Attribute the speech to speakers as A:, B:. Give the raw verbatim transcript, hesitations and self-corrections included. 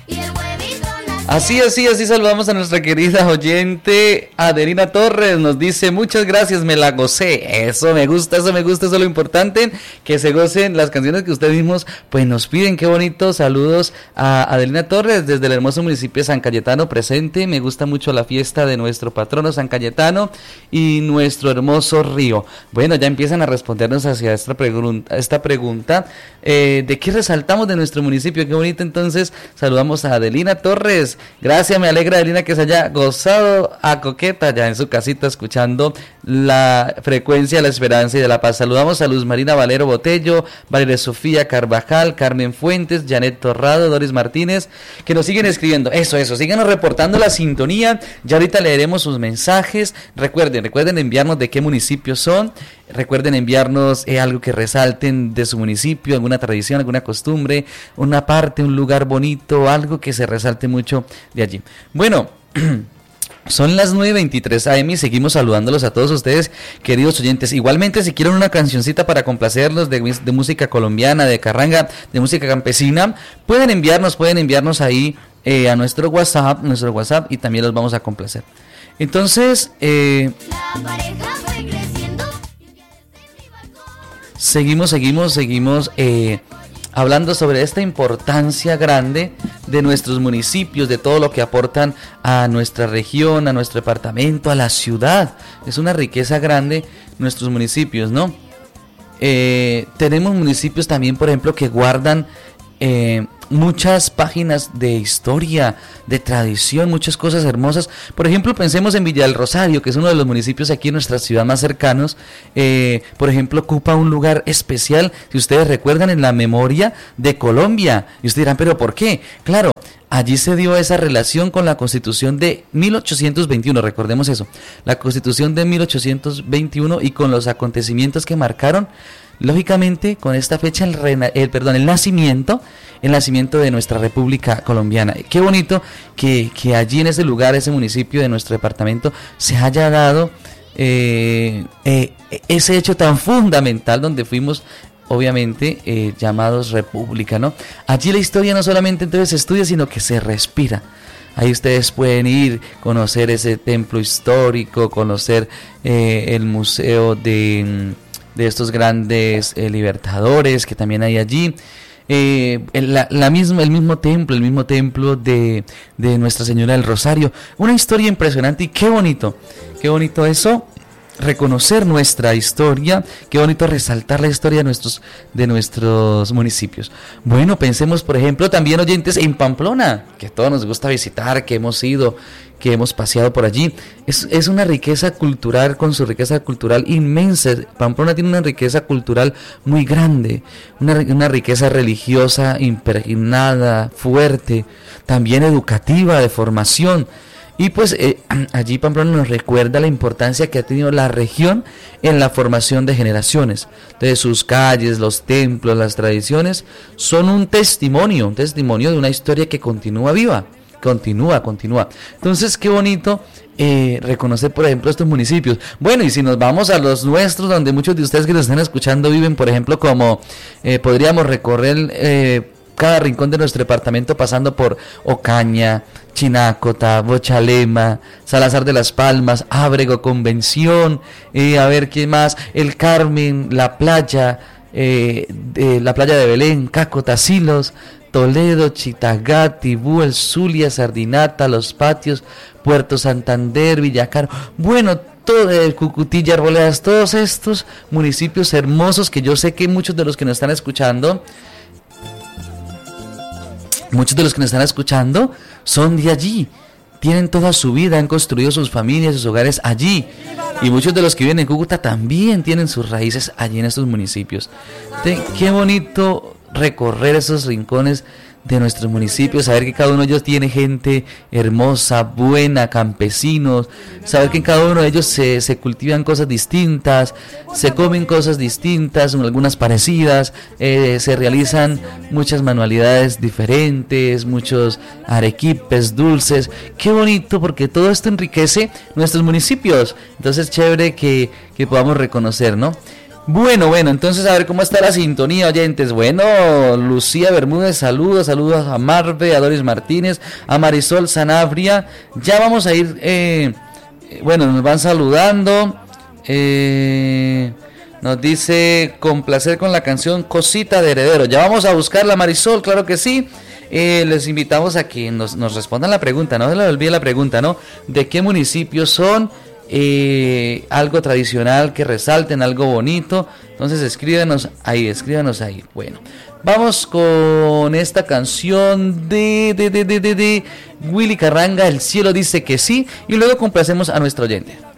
A: Así, así, así saludamos a nuestra querida oyente Adelina Torres. Nos dice, muchas gracias, me la gocé. Eso me gusta, eso me gusta, eso es lo importante, que se gocen las canciones que ustedes mismos pues nos piden. Qué bonito. Saludos a Adelina Torres desde el hermoso municipio de San Cayetano presente. Me gusta mucho la fiesta de nuestro patrono San Cayetano y nuestro hermoso río. Bueno, ya empiezan a respondernos hacia esta pregunta, esta pregunta eh, de qué resaltamos de nuestro municipio. Qué bonito. Entonces saludamos a Adelina Torres. Gracias, me alegra, Adelina, que se haya gozado a coqueta ya en su casita escuchando la frecuencia de la esperanza y de la paz. Saludamos a Luz Marina Valero Botello, Valeria Sofía Carvajal, Carmen Fuentes, Janet Torrado, Doris Martínez, que nos siguen escribiendo. Eso, eso, síganos reportando la sintonía. Ya ahorita leeremos sus mensajes. Recuerden, recuerden enviarnos de qué municipios son. Recuerden enviarnos eh, algo que resalten de su municipio, alguna tradición, alguna costumbre, una parte, un lugar bonito, algo que se resalte mucho de allí. Bueno, son las nueve veintitrés a eme y seguimos saludándolos a todos ustedes, queridos oyentes. Igualmente, si quieren una cancioncita para complacerlos de, de música colombiana, de carranga, de música campesina, pueden enviarnos, pueden enviarnos ahí eh, a nuestro WhatsApp, nuestro WhatsApp y también los vamos a complacer. Entonces, eh, la pareja fue creciendo. Seguimos, seguimos, seguimos eh, hablando sobre esta importancia grande de nuestros municipios, de todo lo que aportan a nuestra región, a nuestro departamento, a la ciudad. Es una riqueza grande nuestros municipios, ¿no? Eh, tenemos municipios también, por ejemplo, que guardan eh, muchas páginas de historia, de tradición, muchas cosas hermosas. Por ejemplo, pensemos en Villa del Rosario, que es uno de los municipios aquí en nuestra ciudad más cercanos. Eh, por ejemplo, ocupa un lugar especial, si ustedes recuerdan, en la memoria de Colombia. Y ustedes dirán, ¿pero por qué? Claro, allí se dio esa relación con la Constitución de mil ochocientos veintiuno, recordemos eso, la Constitución de mil ochocientos veintiuno, y con los acontecimientos que marcaron, lógicamente, con esta fecha, el, rena, el, perdón, el nacimiento, el nacimiento de nuestra República Colombiana. Qué bonito que, que allí en ese lugar, ese municipio de nuestro departamento, se haya dado eh, eh, ese hecho tan fundamental donde fuimos, obviamente, eh, llamados República, ¿no? Allí la historia no solamente entonces se estudia, sino que se respira. Ahí ustedes pueden ir, conocer ese templo histórico, conocer eh, el museo de... de estos grandes eh, libertadores que también hay allí, eh, la, la misma, el mismo templo, el mismo templo de, de Nuestra Señora del Rosario. Una historia impresionante y qué bonito, qué bonito eso, reconocer nuestra historia, qué bonito resaltar la historia de nuestros, de nuestros municipios. Bueno, pensemos por ejemplo también, oyentes, en Pamplona, que a todos nos gusta visitar, que hemos ido, que hemos paseado por allí. Es, es una riqueza cultural, con su riqueza cultural inmensa. Pamplona tiene una riqueza cultural muy grande, una, una riqueza religiosa impregnada, fuerte, también educativa, de formación. Y pues eh, allí Pamplona nos recuerda la importancia que ha tenido la región en la formación de generaciones. Entonces sus calles, los templos, las tradiciones son un testimonio, un testimonio de una historia que continúa viva. Continúa, continúa. Entonces, qué bonito eh, reconocer, por ejemplo, estos municipios. Bueno, y si nos vamos a los nuestros, donde muchos de ustedes que nos están escuchando viven, por ejemplo, como eh, podríamos recorrer eh, cada rincón de nuestro departamento, pasando por Ocaña, Chinácota, Bochalema, Salazar de las Palmas, Ábrego, Convención, eh, a ver qué más, El Carmen, La Playa, eh, de, la Playa de Belén, Cácota, Silos, Toledo, Chitagá, Tibú, El Zulia, Sardinata, Los Patios, Puerto Santander, Villacaro, bueno, todo el Cucutilla, Arboledas, todos estos municipios hermosos que yo sé que muchos de los que nos están escuchando, muchos de los que nos están escuchando son de allí, tienen toda su vida, han construido sus familias, sus hogares allí, y muchos de los que viven en Cúcuta también tienen sus raíces allí en estos municipios. De, qué bonito recorrer esos rincones de nuestros municipios, saber que cada uno de ellos tiene gente hermosa, buena, campesinos, saber que en cada uno de ellos se, se cultivan cosas distintas, se comen cosas distintas, algunas parecidas, eh, se realizan muchas manualidades diferentes, muchos arequipes, dulces. Qué bonito, porque todo esto enriquece nuestros municipios. Entonces, chévere que, que podamos reconocer, ¿no? Bueno, bueno, entonces a ver cómo está la sintonía, oyentes. Bueno, Lucía Bermúdez, saludos, saludos a Marve, a Doris Martínez, a Marisol Sanabria. Ya vamos a ir, eh, bueno, nos van saludando. Eh, nos dice, complacer con la canción Cosita de Heredero. Ya vamos a buscarla, Marisol, claro que sí. Eh, les invitamos a que nos, nos respondan la pregunta, no se les olvide la pregunta, ¿no? ¿De qué municipios son? Eh, algo tradicional que resalten, algo bonito. Entonces escríbanos ahí, escríbanos ahí. Bueno, vamos con esta canción de, de, de, de, de, de Willy Carranga, El cielo dice que sí. Y luego complacemos a nuestro oyente.